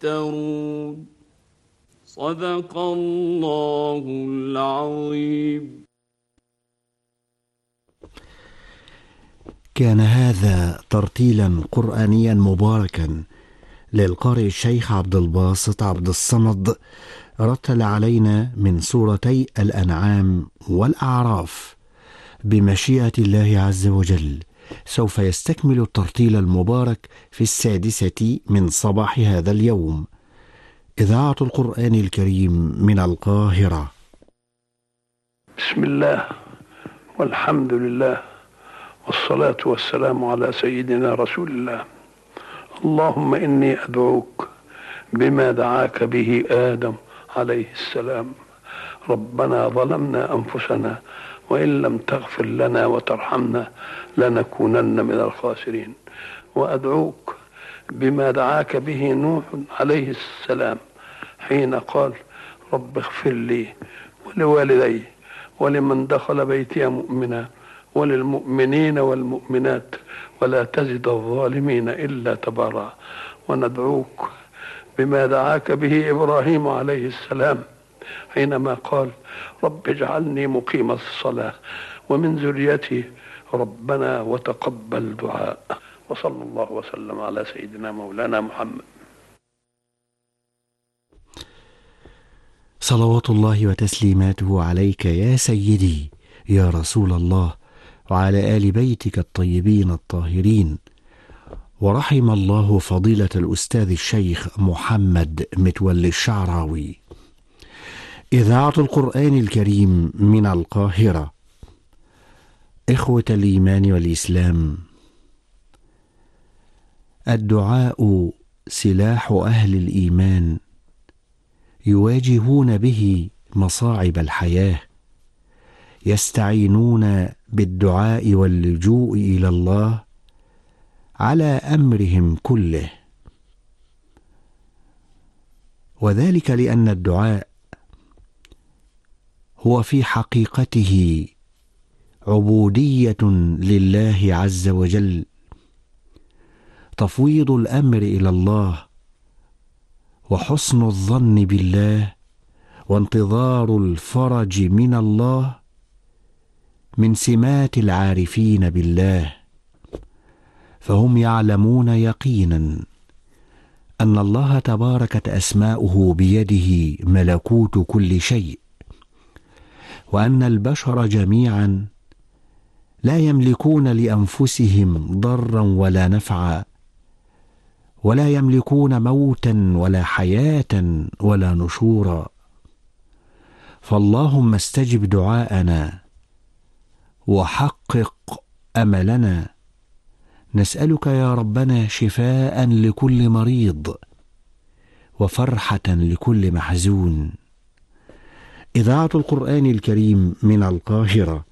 يفترون. صدق الله العظيم. كان هذا ترتيلا قرآنيا مباركا للقارئ الشيخ عبد الباسط عبد الصمد، رتل علينا من سورتي الأنعام والأعراف. بمشيئة الله عز وجل سوف يستكمل الترتيل المبارك في 6 من صباح هذا اليوم. إذاعة القرآن الكريم من القاهرة. بسم الله والحمد لله والصلاة والسلام على سيدنا رسول الله. اللهم إني أدعوك بما دعاك به آدم عليه السلام. ربنا ظلمنا أنفسنا وإن لم تغفر لنا وترحمنا لنكونن من الخاسرين. وأدعوك بما دعاك به نوح عليه السلام حين قال رب اغفر لي ولوالدي ولمن دخل بيتي مؤمنا وللمؤمنين والمؤمنات ولا تزد الظالمين إلا تبارا. وندعوك بما دعاك به إبراهيم عليه السلام حينما قال رب اجعلني مقيم الصلاة ومن ذريتي ربنا وتقبل دعاء. وصلى الله وسلم على سيدنا مولانا محمد. صلوات الله وتسليماته عليك يا سيدي يا رسول الله، وعلى آل بيتك الطيبين الطاهرين. ورحم الله فضيلة الأستاذ الشيخ محمد متولي الشعراوي. إذاعة القرآن الكريم من القاهرة. إخوة الإيمان والإسلام، الدعاء سلاح أهل الإيمان، يواجهون به مصاعب الحياة، يستعينون بالدعاء واللجوء إلى الله على أمرهم كله، وذلك لأن الدعاء هو في حقيقته عبودية لله عز وجل، تفويض الأمر إلى الله وحسن الظن بالله وانتظار الفرج من الله من سمات العارفين بالله. فهم يعلمون يقينا أن الله تباركت أسماؤه بيده ملكوت كل شيء، وأن البشر جميعا لا يملكون لأنفسهم ضرا ولا نفعا، ولا يملكون موتا ولا حياة ولا نشورا. فاللهم استجب دعاءنا وحقق أملنا. نسألك يا ربنا شفاء لكل مريض وفرحة لكل محزون. إذاعة القرآن الكريم من القاهرة.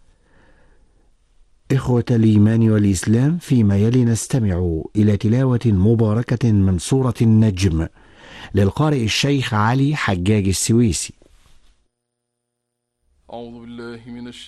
إخوة الإيمان والإسلام، فيما يلي نستمع إلى تلاوة مباركة من سورة النجم للقارئ الشيخ علي حجاج السويسي. أعوذ بالله من الشيطان